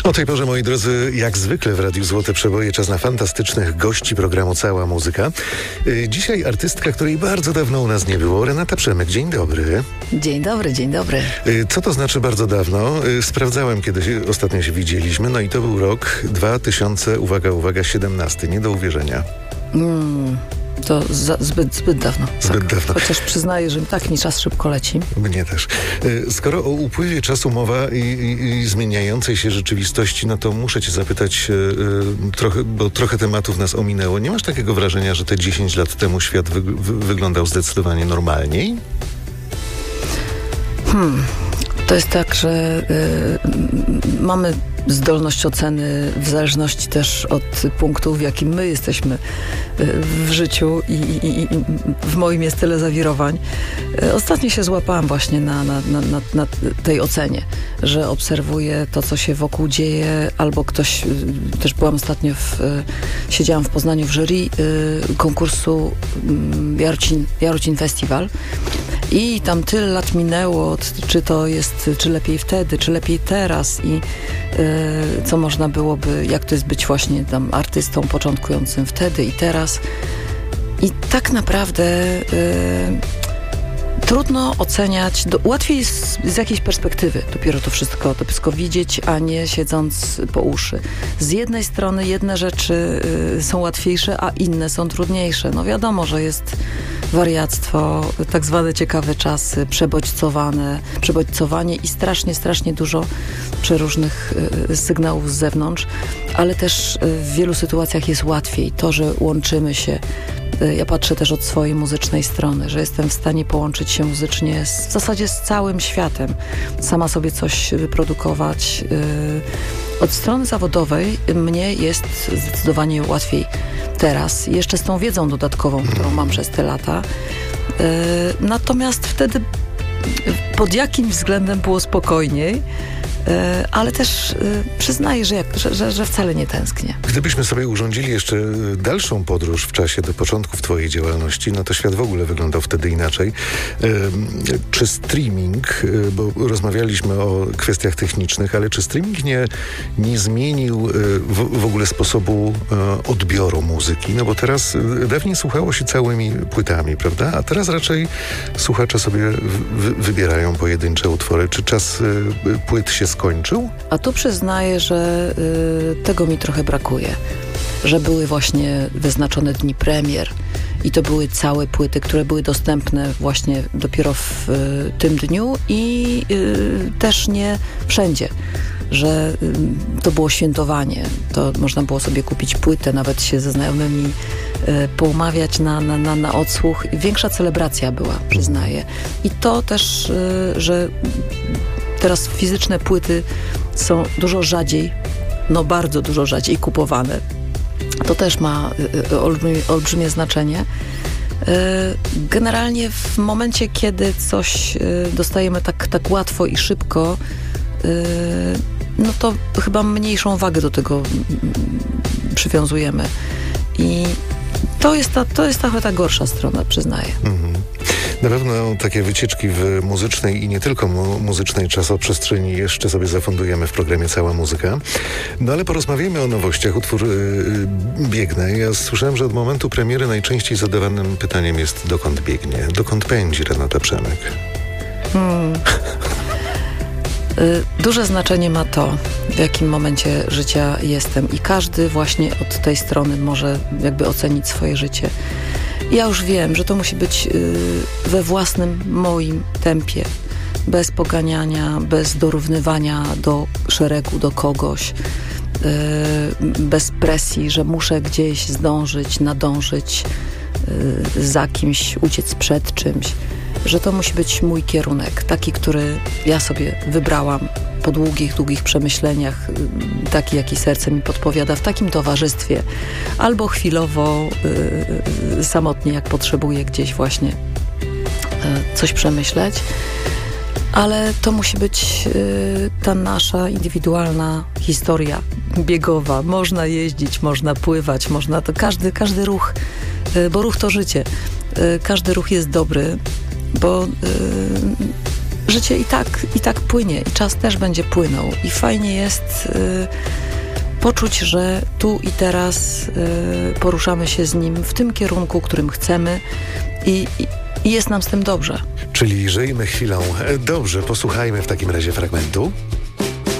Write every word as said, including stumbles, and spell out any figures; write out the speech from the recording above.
O tej porze, moi drodzy, jak zwykle w Radiu Złote Przeboje, czas na fantastycznych gości programu Cała Muzyka. Dzisiaj artystka, której bardzo dawno u nas nie było, Renata Przemek. Dzień dobry. Dzień dobry, dzień dobry. Co to znaczy bardzo dawno? Sprawdzałem, kiedy się, ostatnio się widzieliśmy, no i to był rok dwa tysiące, uwaga, uwaga, siedemnasty. Nie do uwierzenia. Mm. To za, zbyt, zbyt dawno. Zbyt tak. dawno. Chociaż przyznaję, że tak mi czas szybko leci. Mnie też. Skoro o upływie czasu mowa i, i, i zmieniającej się rzeczywistości, no to muszę cię zapytać, y, trochę, bo trochę tematów nas ominęło. Nie masz takiego wrażenia, że te dziesięć lat temu świat wy, wy, wyglądał zdecydowanie normalniej? Hmm. To jest tak, że y, mamy zdolność oceny w zależności też od punktu, w jakim my jesteśmy w życiu i, i, i w moim jest tyle zawirowań. Ostatnio się złapałam właśnie na, na, na, na tej ocenie, że obserwuję to, co się wokół dzieje, albo ktoś, też byłam ostatnio w, siedziałam w Poznaniu w jury konkursu Jarocin, Jarocin Festiwal i tam tyle lat minęło, czy to jest, czy lepiej wtedy, czy lepiej teraz i co można byłoby, jak to jest być właśnie tam artystą początkującym wtedy i teraz. I tak naprawdę y, trudno oceniać, do, łatwiej jest z, z jakiejś perspektywy dopiero to wszystko, to wszystko widzieć, a nie siedząc po uszy. Z jednej strony jedne rzeczy y, są łatwiejsze, a inne są trudniejsze. No wiadomo, że jest wariactwo, tak zwane ciekawe czasy, przebodźcowane, przebodźcowanie i strasznie, strasznie dużo przeróżnych y, sygnałów z zewnątrz, ale też y, w wielu sytuacjach jest łatwiej. To, że łączymy się. Y, ja patrzę też od swojej muzycznej strony, że jestem w stanie połączyć się muzycznie z, w zasadzie z całym światem. Sama sobie coś wyprodukować. Y, od strony zawodowej mnie jest zdecydowanie łatwiej teraz, jeszcze z tą wiedzą dodatkową, którą mam przez te lata. Yy, natomiast wtedy pod jakim względem było spokojniej, yy, ale też yy, przyznaję, że, jak, że, że, że wcale nie tęsknię. Gdybyśmy sobie urządzili jeszcze dalszą podróż w czasie do początków twojej działalności, no to świat w ogóle wyglądał wtedy inaczej. Yy, czy streaming, yy, bo rozmawialiśmy o kwestiach technicznych, ale czy streaming nie, nie zmienił yy, w, w ogóle sposobu yy, odbioru muzyki? No bo teraz yy, dawniej słuchało się całymi płytami, prawda? A teraz raczej słuchacze sobie wy, wybierają pojedyncze utwory. Czy czas yy, płyt się skończył? A tu przyznaję, że yy, tego mi trochę brakuje. Że były właśnie wyznaczone dni premier i to były całe płyty, które były dostępne właśnie dopiero w y, tym dniu i y, też nie wszędzie. Że y, to było świętowanie. To można było sobie kupić płytę, nawet się ze znajomymi y, poumawiać na, na, na, na odsłuch. Większa celebracja była, przyznaję. I to też, y, że teraz fizyczne płyty są dużo rzadziej, no bardzo dużo rzadziej kupowane. To też ma y, olbrzymie, olbrzymie znaczenie. Y, generalnie w momencie, kiedy coś y, dostajemy tak, tak łatwo i szybko, y, no to chyba mniejszą wagę do tego y, przywiązujemy. I to jest ta, to jest trochę ta gorsza strona, przyznaję. Mhm. Na pewno takie wycieczki w muzycznej i nie tylko mu- muzycznej czasoprzestrzeni jeszcze sobie zafundujemy w programie Cała Muzyka. No ale porozmawiamy o nowościach. Utwór yy, Biegnę. Ja słyszałem, że od momentu premiery najczęściej zadawanym pytaniem jest dokąd biegnie? Dokąd pędzi Renata Przemek? Hmm. Duże znaczenie ma to, w jakim momencie życia jestem i każdy właśnie od tej strony może jakby ocenić swoje życie. Ja już wiem, że to musi być we własnym moim tempie, bez poganiania, bez dorównywania do szeregu, do kogoś, bez presji, że muszę gdzieś zdążyć, nadążyć, za kimś, uciec przed czymś, że to musi być mój kierunek, taki, który ja sobie wybrałam po długich, długich przemyśleniach, taki, jaki serce mi podpowiada, w takim towarzystwie, albo chwilowo y, samotnie, jak potrzebuję gdzieś właśnie y, coś przemyśleć, ale to musi być y, ta nasza indywidualna historia biegowa. Można jeździć, można pływać, można to każdy, każdy ruch, y, bo ruch to życie. Y, każdy ruch jest dobry, bo y, życie i tak, i tak płynie i czas też będzie płynął i fajnie jest y, poczuć, że tu i teraz y, poruszamy się z nim w tym kierunku, którym chcemy i, i, i jest nam z tym dobrze. Czyli żyjmy chwilą. Dobrze, posłuchajmy w takim razie fragmentu.